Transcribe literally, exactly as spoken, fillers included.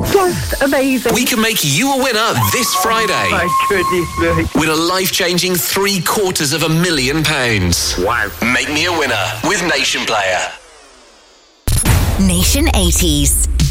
Just amazing. We can make you a winner this Friday. My goodness me. Win a life-changing three quarters of a million pounds. Wow. Make me a winner with Nation Player. Nation eighties.